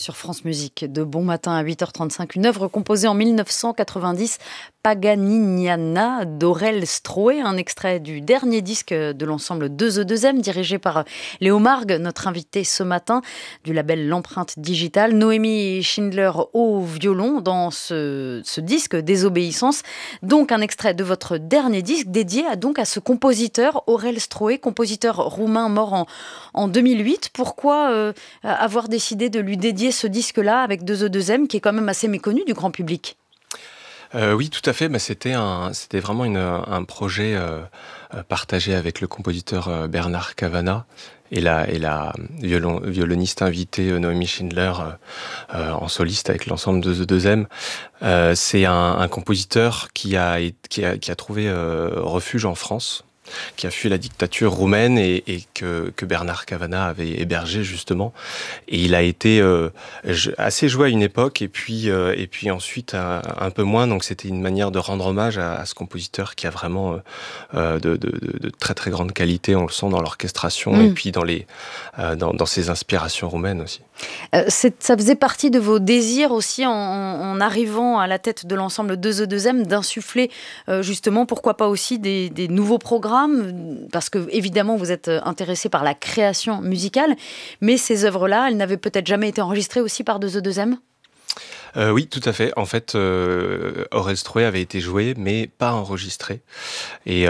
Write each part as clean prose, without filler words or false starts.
Sur France Musique, de bon matin à 8h35, une œuvre composée en 1990, Paganiniana d'Aurel Stroé, un extrait du dernier disque de l'ensemble 2E2M, dirigé par Léo Margue, notre invité ce matin, du label L'Empreinte Digitale. Noémie Schindler au violon dans ce disque, Désobéissance. Donc un extrait de votre dernier disque dédié à ce compositeur, Aurel Stroé, compositeur roumain mort en 2008. Pourquoi avoir décidé de lui dédier ce disque-là avec 2E2M, qui est quand même assez méconnu du grand public? Oui, tout à fait. C'était vraiment un projet partagé avec le compositeur Bernard Cavana et la violoniste invitée Noémie Schindler en soliste avec l'ensemble de The 2M. C'est un compositeur qui a trouvé refuge en France, qui a fui la dictature roumaine et que Bernard Cavana avait hébergé justement. Et il a été assez joué à une époque et puis ensuite un peu moins. Donc c'était une manière de rendre hommage à ce compositeur qui a vraiment de très très grande qualité. On le sent dans l'orchestration et puis dans ses inspirations roumaines aussi. Ça faisait partie de vos désirs aussi en arrivant à la tête de l'ensemble 2E2M d'insuffler justement, pourquoi pas aussi des nouveaux programmes, parce que évidemment vous êtes intéressé par la création musicale, mais ces œuvres-là, elles n'avaient peut-être jamais été enregistrées aussi par 2E2M? Oui, tout à fait. En fait, Aurel Stroé avait été joué, mais pas enregistré. Et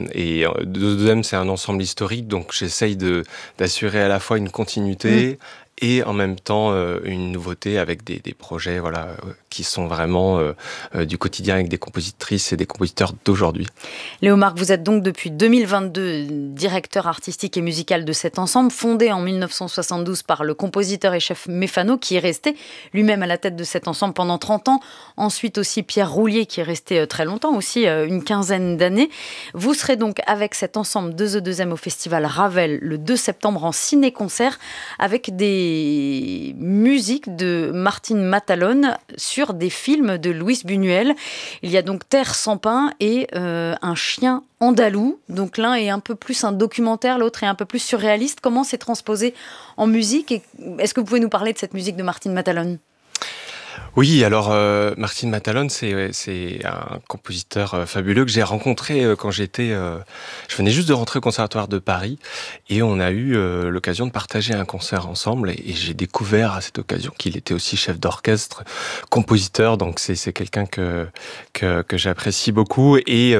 2M, c'est un ensemble historique, donc j'essaye d'assurer à la fois une continuité et en même temps une nouveauté avec des projets qui sont vraiment du quotidien avec des compositrices et des compositeurs d'aujourd'hui. Léo Margue, vous êtes donc depuis 2022 directeur artistique et musical de cet ensemble, fondé en 1972 par le compositeur et chef Mefano, qui est resté lui-même à la tête de cet ensemble pendant 30 ans. Ensuite aussi Pierre Roulier, qui est resté très longtemps, aussi une quinzaine d'années. Vous serez donc avec cet ensemble 2E2M au Festival Ravel le 2 septembre en ciné-concert avec des musiques de Martine Matalone sur des films de Luis Buñuel. Il y a donc Terre sans pain et un chien andalou. Donc l'un est un peu plus un documentaire, l'autre est un peu plus surréaliste. Comment c'est transposé en musique? Et est-ce que vous pouvez nous parler de cette musique de Martine Matalone? Oui, alors Martine Matalone, c'est un compositeur fabuleux que j'ai rencontré quand je venais juste de rentrer au Conservatoire de Paris et on a eu l'occasion de partager un concert ensemble et j'ai découvert à cette occasion qu'il était aussi chef d'orchestre, compositeur, donc c'est quelqu'un que j'apprécie beaucoup et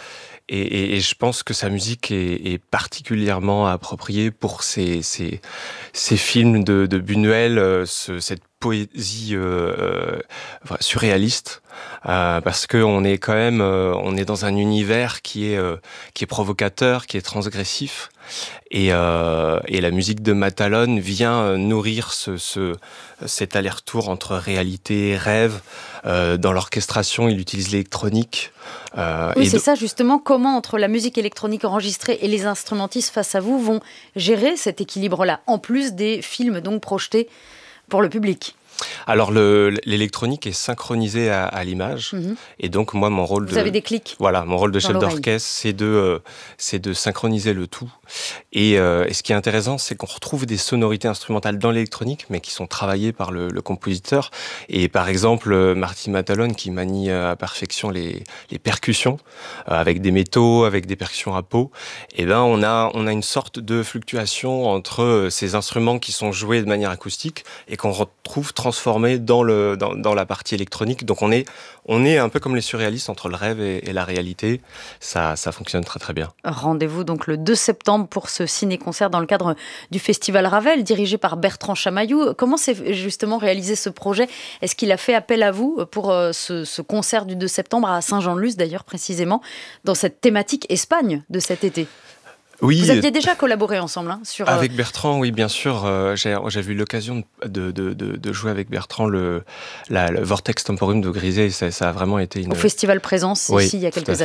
je pense que sa musique est particulièrement appropriée pour ces films de Buñuel, cette poésie surréaliste, parce que on est quand même on est dans un univers qui est provocateur, qui est transgressif, et la musique de Matalone vient nourrir cet aller-retour entre réalité et rêve. Dans l'orchestration, il utilise l'électronique. Oui, c'est ça justement. Comment, entre la musique électronique enregistrée et les instrumentistes face à vous, vont gérer cet équilibre-là, en plus des films donc projetés pour le public? Alors l'électronique est synchronisée à l'image, et donc moi mon rôle vous avez des clics. Voilà, mon rôle de chef d'orchestre, c'est de synchroniser le tout. Et ce qui est intéressant, c'est qu'on retrouve des sonorités instrumentales dans l'électronique, mais qui sont travaillées par le compositeur. Et par exemple, Martine Matalone qui manie à perfection les percussions avec des métaux, avec des percussions à peau. Et ben on a une sorte de fluctuation entre ces instruments qui sont joués de manière acoustique et qu'on retrouve transformé dans la partie électronique. Donc on est un peu comme les surréalistes entre le rêve et la réalité. Ça fonctionne très très bien. Rendez-vous donc le 2 septembre pour ce ciné-concert dans le cadre du Festival Ravel, dirigé par Bertrand Chamaillou. Comment s'est justement réalisé ce projet? Est-ce qu'il a fait appel à vous pour ce concert du 2 septembre à Saint-Jean-de-Luz d'ailleurs précisément, dans cette thématique Espagne de cet été? Oui, vous aviez déjà collaboré ensemble avec Bertrand, oui, bien sûr. J'ai eu l'occasion de jouer avec Bertrand le Vortex Temporum de Grisey. Ça a vraiment été au Festival Présence, ici, il y a quelques années.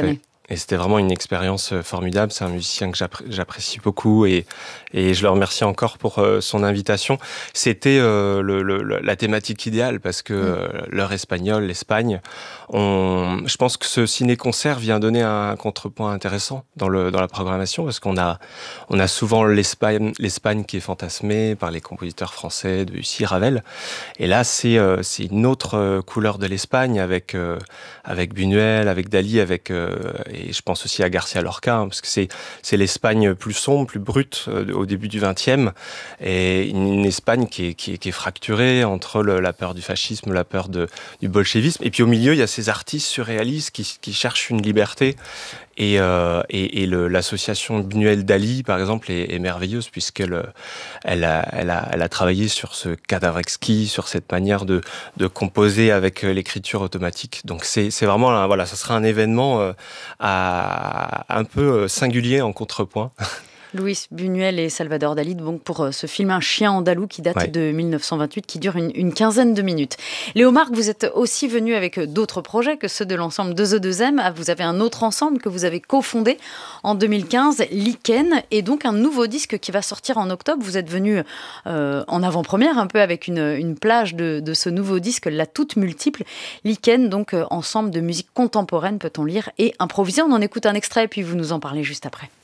Et c'était vraiment une expérience formidable. C'est un musicien que j'apprécie beaucoup et je le remercie encore pour son invitation. C'était la thématique idéale parce que l'heure espagnole, l'Espagne, je pense que ce ciné-concert vient donner un contrepoint intéressant dans la programmation parce qu'on a souvent l'Espagne qui est fantasmée par les compositeurs français de Bussy, Ravel. Et là, c'est une autre couleur de l'Espagne avec Buñuel, avec Dali, et je pense aussi à Garcia Lorca, parce que c'est l'Espagne plus sombre, plus brute au début du XXe, et une Espagne qui est fracturée entre la peur du fascisme, la peur du bolchevisme, et puis au milieu il y a ces artistes surréalistes qui cherchent une liberté. Et l'association Buñuel-Dali, par exemple, est merveilleuse puisqu'elle a travaillé sur ce cadavre exquis, sur cette manière de composer avec l'écriture automatique. Donc c'est vraiment, voilà, ça sera un événement un peu singulier en contrepoint. Luis Buñuel et Salvador Dalí, donc pour ce film Un chien andalou qui date de 1928, qui dure une quinzaine de minutes. Léo Marc, vous êtes aussi venu avec d'autres projets que ceux de l'ensemble de The 2M. Vous avez un autre ensemble que vous avez cofondé en 2015, Lichen, et donc un nouveau disque qui va sortir en octobre. Vous êtes venu en avant-première un peu avec une plage de ce nouveau disque, La Toute Multiple. Lichen, donc ensemble de musique contemporaine, peut-on lire, et improvisée. On en écoute un extrait, puis vous nous en parlez juste après.